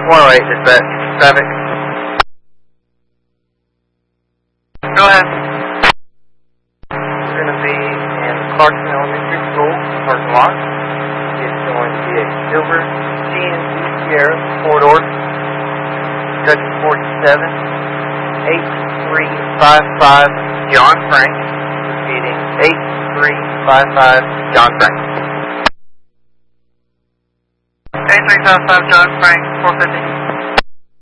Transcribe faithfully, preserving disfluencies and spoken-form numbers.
one oh eight, is that traffic? Go ahead. We're going to be in Clarkson Elementary School, parking lot. It's going to be a silver G M C Sierra, four-door, Kentucky forty-seven, eight three five five John Frank. Repeating, eight three five five John Frank. eight three five five John Frank, four fifty.